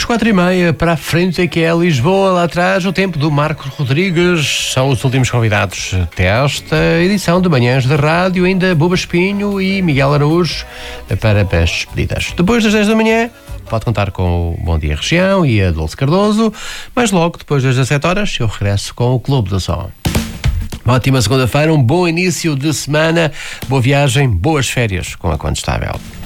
4h30 para a frente, que é Lisboa, lá atrás o tempo do Marcos Rodrigues. São os últimos convidados desta edição de Manhãs de Rádio, ainda Buba Espinho e Miguel Araújo para as despedidas. Depois das 10 da manhã pode contar com o Bom Dia Região e a Dulce Cardoso, mas logo depois das 17 horas eu regresso com o Clube do Som. Uma ótima segunda-feira, um bom início de semana, boa viagem, boas férias com a Conta Estável.